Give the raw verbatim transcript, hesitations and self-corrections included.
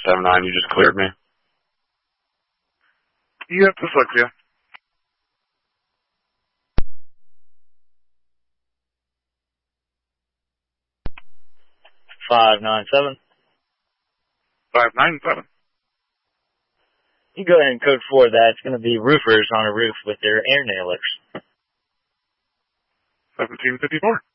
seven nine, you just cleared me. Yep, dyslexia. five nine seven. five nine seven. You go ahead and code for that. It's going to be roofers on a roof with their air nailers. seventeen fifty-four.